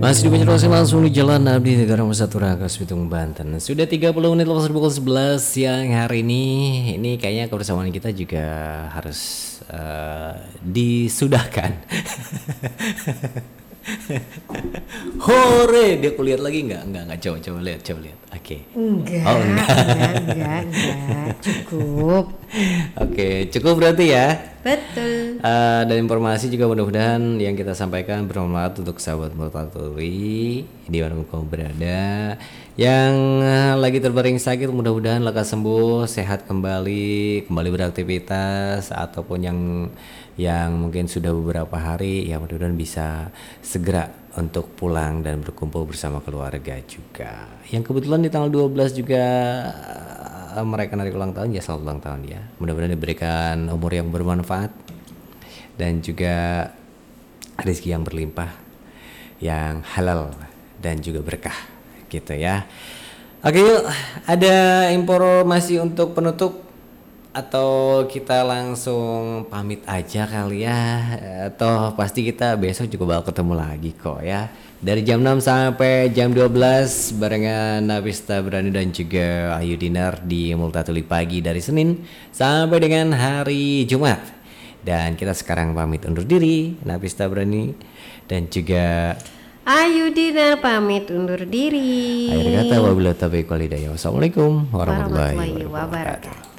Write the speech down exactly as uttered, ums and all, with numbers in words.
Masih dipenyertakan langsung di Jalan Abdi Negara Satu Rangkas Bitung Banten. Sudah tiga puluh menit lepas pukul sebelas siang hari ini. Ini kayaknya kebersamaan kita juga harus uh, disudahkan. Hore, dia kulihat lagi nggak? Nggak, nggak. Coba, coba lihat, coba lihat. Oke. Okay. Enggak, oh, enggak. enggak, enggak, enggak, cukup. Oke, okay, cukup berarti ya. Betul. Uh, dan informasi juga mudah-mudahan yang kita sampaikan bermanfaat untuk sahabat Multatuli di mana kamu berada. Yang uh, lagi terbaring sakit mudah-mudahan lekas sembuh, sehat kembali, kembali beraktivitas, ataupun yang yang mungkin sudah beberapa hari ya mudah-mudahan bisa segera untuk pulang dan berkumpul bersama keluarga juga. Yang kebetulan di tanggal dua belas juga uh, mereka narik ulang tahun ya, selamat ulang tahun ya. Mudah-mudahan diberikan umur yang bermanfaat dan juga rezeki yang berlimpah, yang halal dan juga berkah gitu ya. Oke yuk, ada informasi untuk penutup atau kita langsung pamit aja kali ya, atau pasti kita besok juga bakal ketemu lagi kok ya, dari jam enam sampai jam dua belas barengan Nafista Berani dan juga Ayu Dinar di Multatuli Pagi dari Senin sampai dengan hari Jumat. Dan kita sekarang pamit undur diri, Nafista Berani dan juga Ayu Dinar pamit undur diri. Akhir kata wabillahi taufiq wal hidayah. Wassalamualaikum warahmatullahi warahmatullahi wabarakatuh. wabarakatuh.